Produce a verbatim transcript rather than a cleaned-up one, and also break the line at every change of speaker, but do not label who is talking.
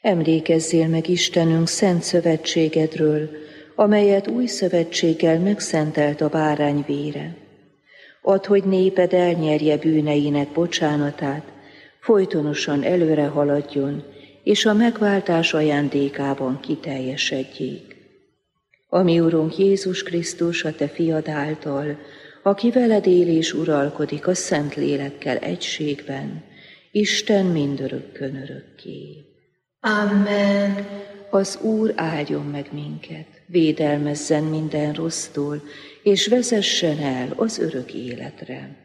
Emlékezzél meg, Istenünk, szent szövetségedről, amelyet új szövetséggel megszentelt a bárány vére. Add, hogy néped elnyerje bűneinek bocsánatát, folytonosan előre haladjon, és a megváltás ajándékában kiteljesedjék. A mi Urunk Jézus Krisztus, a te fiad által, aki veled él és uralkodik a Szent Lélekkel egységben, Isten mindörökkön örökké.
Amen.
Az Úr áldjon meg minket, védelmezzen minden rossztól, és vezessen el az örök életre.